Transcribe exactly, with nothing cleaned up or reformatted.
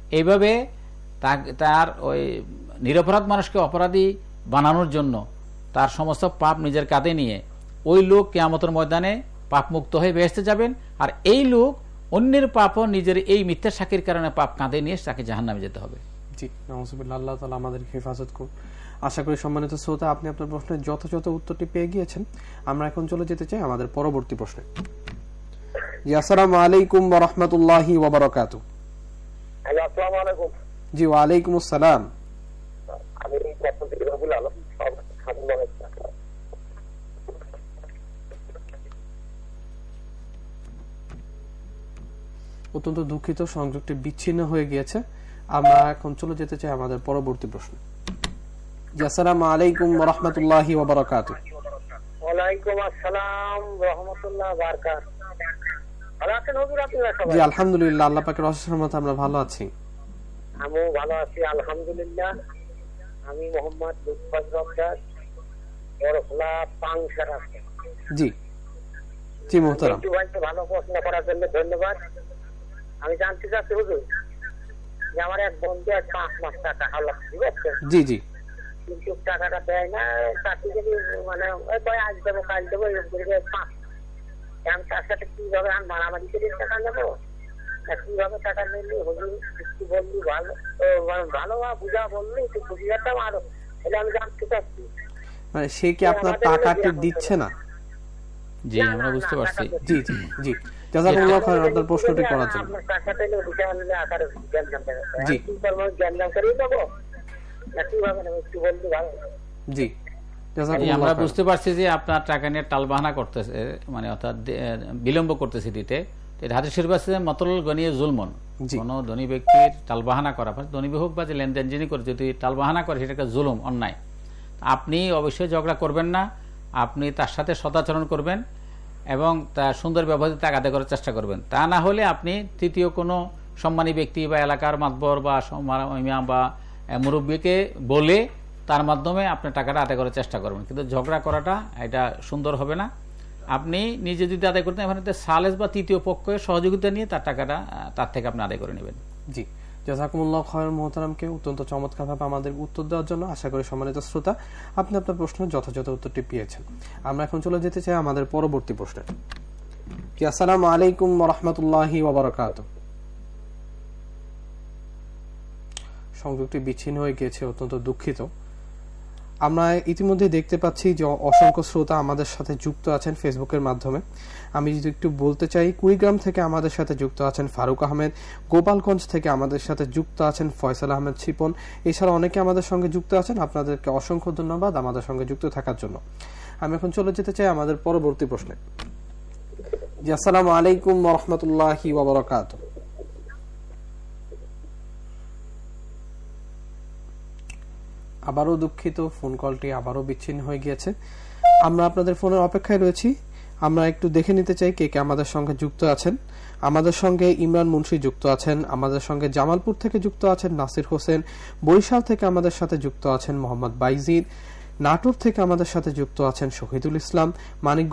এইভাবে তার ওই নিরপরাধ মানুষকে অপরাধী বানানোর জন্য তার সমস্ত পাপ নিজের কাঁধে নিয়ে ওই লোক কিয়ামতের ময়দানে পাপ মুক্ত হয়ে বেহেশতে যাবেন, আর এই লোক অন্যের পাপও নিজের এই মিথ্যা সাক্ষীর কারণে পাপ কাঁধে নিয়ে তাকে জাহান্নামে যেতে হবে। জি, নাউযুবিল্লাহ, আল্লাহ তাআলা আমাদেরকে হেফাজত করুন। আশা করি সম্মানিত শ্রোতা আপনি আপনার প্রশ্নের যথাযথ উত্তরটি পেয়ে গিয়েছেন। আমরা এখন চলে যেতে চাই আমাদের পরবর্তী প্রশ্নে। জি, আসসালামু আলাইকুম ওয়া রাহমাতুল্লাহি ওয়া বারাকাতুহু। আসসালামু আলাইকুম। জি, ওয়া আলাইকুম আসসালাম। আমি কত থেকে রবিউল আলম অত্যন্ত দুঃখিত, সংযোগটি বিচ্ছিন্ন হয়ে গিয়েছে। আমরা এখন চলে যেতে চাই আমাদের পরবর্তী প্রশ্ন। জি, আসসালামু আলাইকুম ওয়া রাহমাতুল্লাহি ওয়া বারাকাতুহু। ওয়ালাইকুম আসসালাম ওয়া রাহমাতুল্লাহি ওয়া বারাকাতুহু। ভালো আছেন হুজুর আপনারা সবাই? জি, আলহামদুলিল্লাহ, আল্লাহ পাকের অশেষ রহমতে আমরা ভালো আছি। আমিও ভালো আছি আলহামদুলিল্লাহ। আমি মোহাম্মদ লুৎফর রফদার বড়খোলা পাংশার আছি। জি জি মোহতারাম, ভালো প্রশ্ন করার জন্য ধন্যবাদ। আমি জানতে চাচ্ছি হুজুর যে আমার এক বন্ধু এক পাঁচ মাস টাকা হাওলা দিচ্ছে, জি জি, কিন্তু টাকাটা দেয় না। চাকরি যদি মানে আজ দেবো কাল দেবো এরকম করে পাঁচ, আমি তার সাথে কিভাবে আমি মারামারি করে টাকা নেবো, কিভাবে টাকা নিলে হুজুর একটু বললি ভালো ভালো বুঝা বললি একটু বুঝিয়াতাম আরো, এটা আমি জানতে চাচ্ছি। মানে সে কি আপনার টাকাটি দিচ্ছে না? জি, আমরা বুঝতে পারছি। জি জি জি, জাযাকাল্লাহু খায়রান আপনার প্রশ্নটি করার জন্য। আপনার টাকা পেলে বিষয় হলে আকারে জ্ঞান জানতে হবে। জি, কি করব জ্ঞান জান করে দেব না কিভাবে নেব একটু বলতে ভালো। জি, আমরা বুঝতে পারছি যে আপনার টাকা নিয়ে টালবাহানা করতেছে, মানে অর্থাৎ বিলম্ব করতেছে দিতে। হাদিস শরীফ আছে মতলুল গনিয়ে জুলমন, কোন ধনী ব্যক্তির টালবাহানা করা, ধনী হোক বা যে লেনদেন যিনি করে যদি টালবাহানা করে সেটা একটা জুলুম, অন্যায়। আপনি অবশ্যই ঝগড়া করবেন না, আপনি তার সাথে সদাচরণ করবেন এবং তার সুন্দর ব্যবহার তাকে আদায় করার চেষ্টা করবেন। তা না হলে আপনি তৃতীয় কোনো সম্মানী ব্যক্তি বা এলাকার মাতবর বা ইমাম বা মুরব্বীকে বলে তার মাধ্যমে আপনি টাকাটা আদায় করার চেষ্টা করবেন, কিন্তু ঝগড়া করাটা এটা সুন্দর হবে না। আপনি নিজে যদি আদায় করতেন এখানে সালেস বা তৃতীয় পক্ষের সহযোগিতা নিয়ে তার টাকাটা তার থেকে আপনি আদায় করে নেবেন। জি, জাযাকুমুল্লাহু খায়রান মোহতারামকে অত্যন্ত চমৎকারভাবে আমাদের উত্তর দেওয়ার জন্য। আশা করি সম্মানিত শ্রোতা আপনি আপনার প্রশ্নের যথাযথ উত্তরটি পেয়েছেন। আমরা এখন চলে যেতে চাই আমাদের পরবর্তী প্রশ্নে। জি, আসসালামু আলাইকুম ওয়া রাহমাতুল্লাহি ওয়া বারাকাতুহু। সংযোগটি বিচ্ছিন্ন হয়ে গিয়েছে, অত্যন্ত দুঃখিত। আমরা ইতিমধ্যে দেখতে পাচ্ছি যে অসংখ্য শ্রোতা আমাদের সাথে যুক্ত আছেন ফেসবুকের মাধ্যমে। আমি যদি একটু বলতে চাই, কুড়িগ্রাম থেকে আমাদের সাথে যুক্ত আছেন ফারুক আহমেদ, গোপালগঞ্জ থেকে আমাদের সাথে যুক্ত আছেন ফয়সাল আহমেদ শিপন, এছাড়া অনেকে আমাদের সঙ্গে যুক্ত আছেন। আপনাদেরকে অসংখ্য ধন্যবাদ আমাদের সঙ্গে যুক্ত থাকার জন্য। আমি এখন চলে যেতে চাই আমাদের পরবর্তী প্রশ্নে। জি, আসসালামু আলাইকুম ওয়া রাহমাতুল্লাহি ওয়া বারাকাতুহু। আবারও দুঃখিত, ফোন কলটি আবারও বিচ্ছিন্ন হয়ে গিয়েছে। আমরা আপনাদের ফোনের অপেক্ষায় রয়েছি। আমরা একটু দেখে নিতে চাই কে কে আমাদের সঙ্গে যুক্ত আছেন। আমাদের সঙ্গে ইমরান মুন্সি যুক্ত আছেন, আমাদের সঙ্গে জামালপুর থেকে যুক্ত আছেন নাসির হোসেন, বরিশাল থেকে আমাদের সাথে যুক্ত আছেন মোহাম্মদ বাইজিদ, নাটোর থেকে আমাদের সাথে যুক্ত আছেন শহীদুল ইসলাম, মানিক